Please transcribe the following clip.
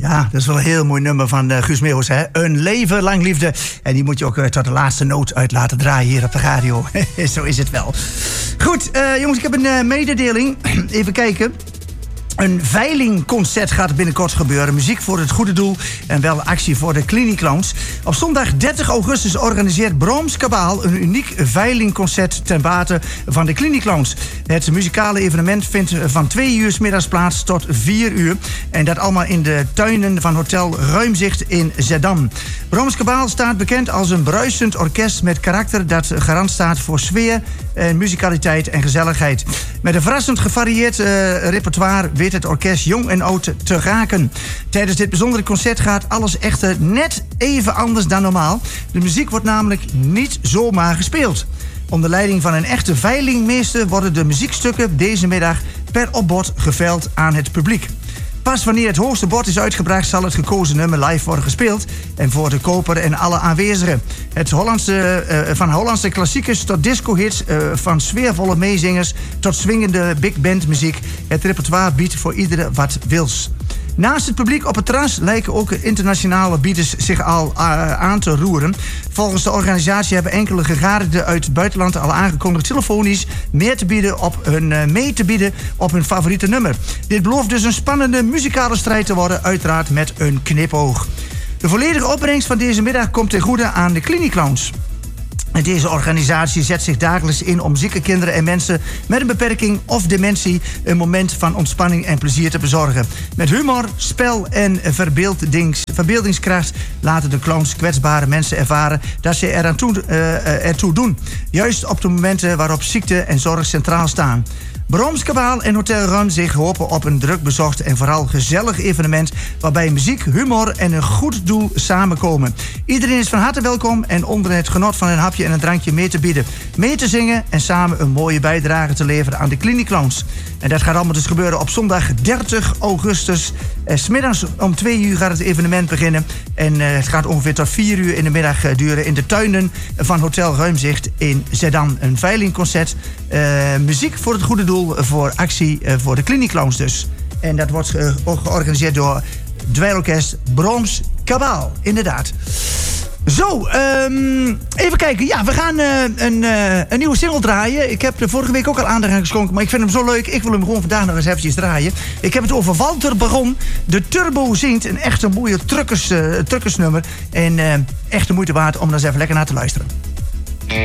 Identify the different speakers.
Speaker 1: Ja, dat is wel een heel mooi nummer van Guus Meeuwis, hè? Een leven lang liefde. En die moet je ook tot de laatste noot uit laten draaien hier op de radio. Zo is het wel. Goed, jongens, ik heb een mededeling. Even kijken. Een veilingconcert gaat binnenkort gebeuren. Muziek voor het goede doel en wel actie voor de Cliniclowns. Op zondag 30 augustus organiseert Broms Kabaal een uniek veilingconcert ten bate van de Cliniclowns. Het muzikale evenement vindt van 2 uur 's middags plaats tot 4 uur. En dat allemaal in de tuinen van Hotel Ruimzicht in Zeddam. Broms Kabaal staat bekend als een bruisend orkest met karakter dat garant staat voor sfeer, muzikaliteit en gezelligheid. Met een verrassend gevarieerd repertoire weet het orkest jong en oud te raken. Tijdens dit bijzondere concert gaat alles echter net even anders dan normaal. De muziek wordt namelijk niet zomaar gespeeld. Onder leiding van een echte veilingmeester worden de muziekstukken deze middag per opbod geveild aan het publiek. Pas wanneer het hoogste bod is uitgebracht zal het gekozen nummer live worden gespeeld. En voor de koper en alle aanwezigen. Van Hollandse klassiekers tot disco-hits, van sfeervolle meezingers tot swingende big band muziek. Het repertoire biedt voor iedereen wat wils. Naast het publiek op het terras lijken ook internationale bieders zich al aan te roeren. Volgens de organisatie hebben enkele gegadigden uit het buitenland al aangekondigd telefonisch mee te bieden op hun favoriete nummer. Dit belooft dus een spannende muzikale strijd te worden, uiteraard met een knipoog. De volledige opbrengst van deze middag komt ten goede aan de Cliniclowns. En deze organisatie zet zich dagelijks in om zieke kinderen en mensen met een beperking of dementie een moment van ontspanning en plezier te bezorgen. Met humor, spel en verbeeldingskracht laten de clowns kwetsbare mensen ervaren dat ze ertoe doen. Juist op de momenten waarop ziekte en zorg centraal staan. Broms Kabaal en Hotel Ruimzicht hopen op een druk bezocht en vooral gezellig evenement waarbij muziek, humor en een goed doel samenkomen. Iedereen is van harte welkom en onder het genot van een hapje en een drankje mee te bieden, mee te zingen en samen een mooie bijdrage te leveren aan de Cliniclowns. En dat gaat allemaal dus gebeuren op zondag 30 augustus. 's Middags om 2 uur gaat het evenement beginnen. En het gaat ongeveer tot 4 uur in de middag duren in de tuinen van Hotel Ruimzicht in Zeddam. Een veilingconcert, muziek voor het goede doel, voor actie voor de Cliniclowns dus. En dat wordt ook georganiseerd door dweilorkest Broms Kabaal, inderdaad. Zo, even kijken. Ja, we gaan een nieuwe single draaien. Ik heb er vorige week ook al aandacht aan geschonken, maar ik vind hem zo leuk. Ik wil hem gewoon vandaag nog eens eventjes draaien. Ik heb het over Walter Baron. De Turbo zingt. Een echte mooie truckersnummer. En echt de moeite waard om daar eens even lekker naar te luisteren.